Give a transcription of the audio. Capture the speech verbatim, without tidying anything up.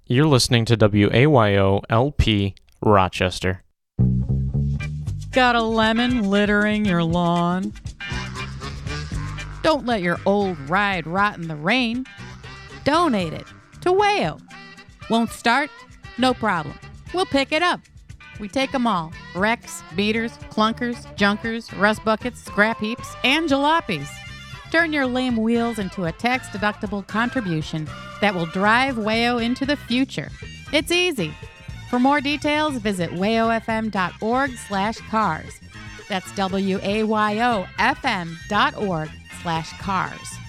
You're listening to W A Y O L P Rochester. Got a lemon littering your lawn? Don't let your old ride rot in the rain. Donate it to Wayo. Won't start? No problem. We'll pick it up. We take them all. Wrecks, beaters, clunkers, junkers, rust buckets, scrap heaps, and jalopies. Turn your lame wheels into a tax-deductible contribution that will drive Wayo into the future. It's easy. For more details, visit wayofm.org slash cars. That's W A Y O F M dot org slash cars.